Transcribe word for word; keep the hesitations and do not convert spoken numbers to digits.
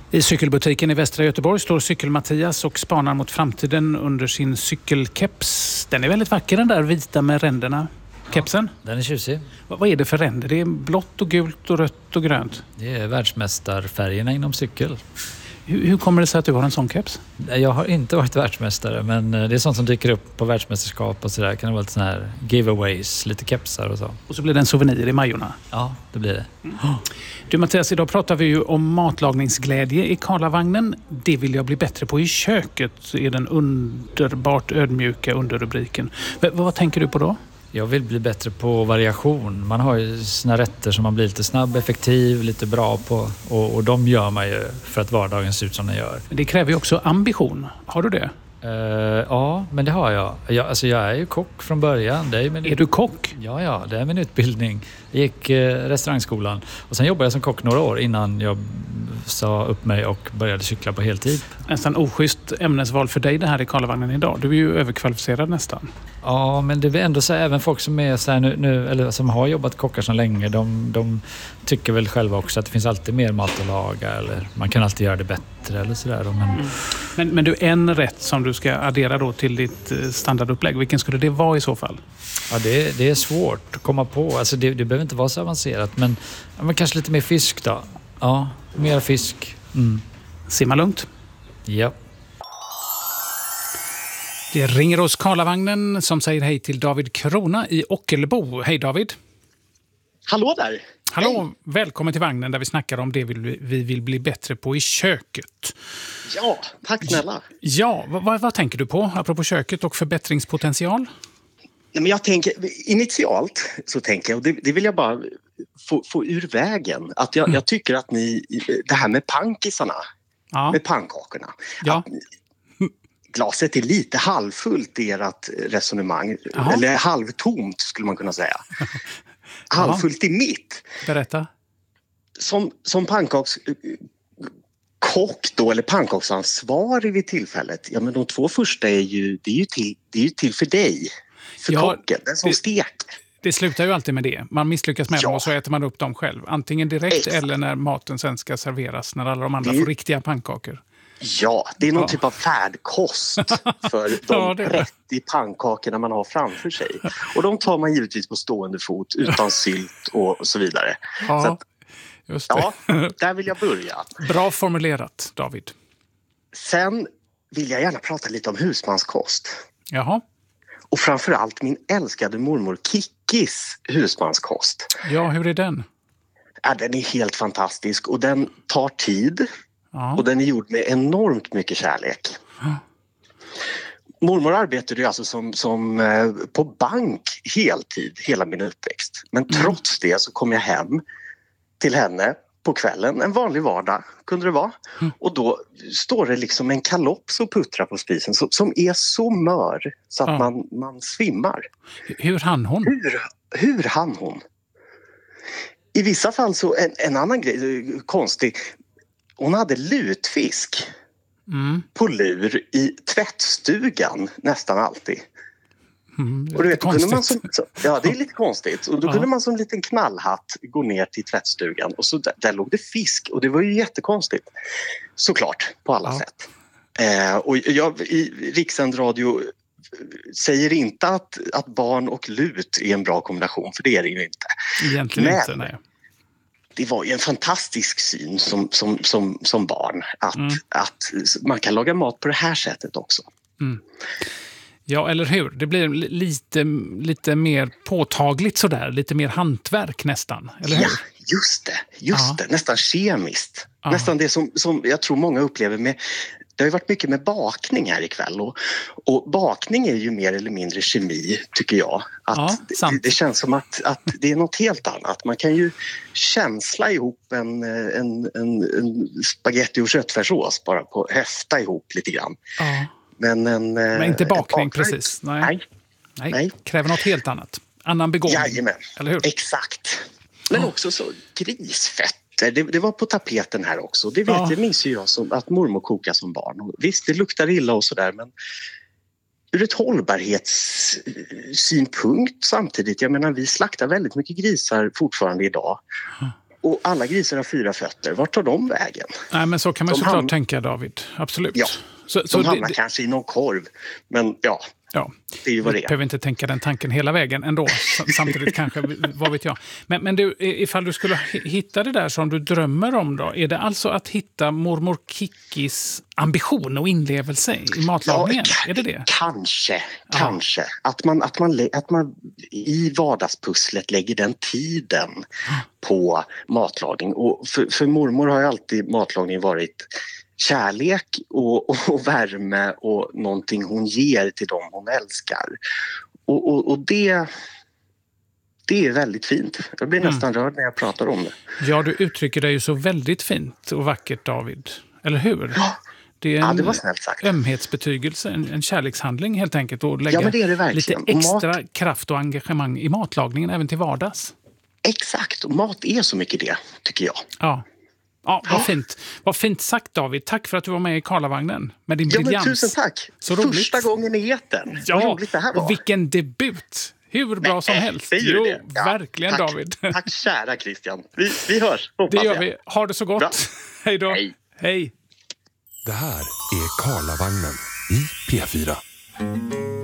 I cykelbutiken i Västra Göteborg står Cykel-Mattias och spanar mot framtiden under sin cykelkeps. Den är väldigt vacker, den där vita med ränderna. Kepsen? Ja, den är tjusig. Vad, vad är det för ränder? Det är blått och gult och rött och grönt. Det är världsmästarfärgerna inom cykel. Hur, hur kommer det sig att du har en sån keps? Jag har inte varit världsmästare, men det är sånt som dyker upp på världsmästerskap och sådär. Kan det vara lite sån här giveaways, lite kepsar och så. Och så blir det en souvenir i Majorna. Ja, det blir det. Mm. Du Mattias, idag pratar vi ju om matlagningsglädje i Karlavagnen. Det vill jag bli bättre på i köket, är den underbart ödmjuka underrubriken. V- vad tänker du på då? Jag vill bli bättre på variation. Man har ju sina rätter som man blir lite snabb, effektiv, lite bra på. Och, och de gör man ju för att vardagen ser ut som den gör. Det kräver ju också ambition. Har du det? Uh, ja, men det har jag. Jag, alltså jag är ju kock från början. Det är, min... är du kock? Ja, ja, det är min utbildning. Jag gick uh, restaurangskolan. Och sen jobbade jag som kock några år innan jag sa upp mig och började cykla på heltid. Nästan oschysst ämnesval för dig det här i Karlavagnen idag. Du är ju överkvalificerad nästan. Ja, men det vill ändå säga även folk som är så här nu, nu eller som har jobbat kockar så länge, de, de tycker väl själva också att det finns alltid mer mat att laga eller man kan alltid göra det bättre eller sådär. Men... Mm. Men, men du, en rätt som du ska addera då till ditt standardupplägg, vilken skulle det vara i så fall? Ja, det, det är svårt att komma på. Alltså det, det behöver inte vara så avancerat, men, ja, men kanske lite mer fisk då. Ja, mer fisk. Mm. Simma lugnt. Ja. Det ringer hos Karlavagnen som säger hej till David Krona i Ockelbo. Hej David. Hallå där. Hallå, hej. Välkommen till vagnen där vi snackar om det vi, vi vill bli bättre på i köket. Ja, tack snälla. Ja, vad, vad tänker du på apropå köket och förbättringspotential? Nej, men jag tänker, initialt så tänker jag, och det, det vill jag bara få, få ur vägen, att jag, mm. jag tycker att ni, det här med pankisarna, ja. med pannkakorna, ja. glaset är lite halvfullt i ert resonemang. Aha. Eller halvtomt skulle man kunna säga. Halvfullt i mitt. Berätta. Som, som pannkakskock då, eller pannkaksansvarig vid tillfället. Ja, men de två första är ju, det är ju till, det är ju till för dig. För ja, kocken, den som det, steker. Det slutar ju alltid med det. Man misslyckas med ja. dem och så äter man upp dem själv. Antingen direkt Exakt. eller när maten sen ska serveras. När alla de andra det... får riktiga pannkakor. Ja, det är någon ja. typ av färdkost för de ja, trettio pannkakorna man har framför sig. Och de tar man givetvis på stående fot utan sylt och så vidare. Ja, så att, just det. Ja, där vill jag börja. Bra formulerat, David. Sen vill jag gärna prata lite om husmanskost. Jaha. Och framförallt min älskade mormor Kikkis husmanskost. Ja, hur är den? Ja, den är helt fantastisk och den tar tid. Ja. Och den är gjord med enormt mycket kärlek. Ja. Mormor arbetade ju alltså som, som eh, på bank heltid hela min uppväxt. Men mm. trots det så kom jag hem till henne på kvällen. En vanlig vardag kunde det vara. Mm. Och då står det liksom en kalops och puttrar på spisen som, som är så mör så att ja. man, man svimmar. Hur hann hon? Hur, hur hann hon? I vissa fall så en, en annan grej, konstig. Hon hade lutfisk mm. på lur i tvättstugan nästan alltid. Mm, och du vet, kunde man som, så, ja, det är lite konstigt. Och då ja. kunde man som en liten knallhatt gå ner till tvättstugan och så där, där låg det fisk. Och det var ju jättekonstigt. Såklart, på alla ja. sätt. Eh, och jag i Rikssänd radio säger inte att, att barn och lut är en bra kombination, för det är det ju inte. Egentligen Men, inte, nej. Det var ju en fantastisk syn som, som, som, som barn att, mm. att man kan laga mat på det här sättet också. Mm. Ja, eller hur? Det blir lite, lite mer påtagligt sådär, lite mer hantverk nästan, eller hur? Ja, just det, just ja. det. Nästan kemiskt. Ja. Nästan det som, som jag tror många upplever med. Det har ju varit mycket med bakning här ikväll och, och bakning är ju mer eller mindre kemi tycker jag. Att ja, det, det känns som att, att det är något helt annat. Man kan ju känsla ihop en, en, en, en spaghetti och köttfärssås bara på höfta ihop lite grann. Ja. Men, en, Men inte bakning precis. Nej. Nej. Nej. Nej. Kräver något helt annat. Annan begåvning. Jajamän. Eller hur? Exakt. Men ja. också så grisfett. Det, det var på tapeten här också. Det vet ja. jag, minns ju jag som, att mormor kokade som barn. Och visst, det luktar illa och sådär, men ur ett hållbarhetssynpunkt samtidigt. Jag menar, vi slaktar väldigt mycket grisar fortfarande idag. och alla grisar har fyra fötter. Vart tar de vägen? Nej, men så kan man de såklart hamn... tänka, David. Absolut. Ja, så, de så hamnar det... kanske i någon korv. Men ja, ja. det är ju vad det är. Du behöver inte tänka den tanken hela vägen ändå. Samtidigt kanske, vad vet jag. Men, men du, ifall du skulle hitta det där som du drömmer om då. Är det alltså att hitta mormor Kickis ambition och inlevelse i matlagningen? Ja, är det det? Kanske, ja. kanske. Att man, att, man, att man i vardagspusslet lägger den tiden på matlagning. Och för, för mormor har ju alltid matlagning varit kärlek och, och, och värme och någonting hon ger till dem hon älskar. Och, och, och det, det är väldigt fint. Jag blir Mm. nästan rörd när jag pratar om det. Ja, du uttrycker dig ju så väldigt fint och vackert, David. Eller hur? Ja. Det är en Ja, det var snällt sagt. ömhetsbetygelse, en, en kärlekshandling helt enkelt. Och lägga Ja, men det är det verkligen. lite extra Mat... kraft och engagemang i matlagningen även till vardags. Exakt, och mat är så mycket det, tycker jag. Ja. Ja, vad fint. Vad fint sagt, David. Tack för att du var med i Karlavagnen med din Ja, men briljans. tusen tack. Så roligt. Första gången i etern. Ja, Vad roligt det här var. och vilken debut. Hur bra Nej, som helst. det är ju Jo, det. Ja, verkligen, tack. David. Tack kära Christian. Vi, vi hörs, hoppas Det gör jag. vi. Ha det så gott. Bra. Hej då. Hej. Hej. Det här är Karlavagnen i P fyra.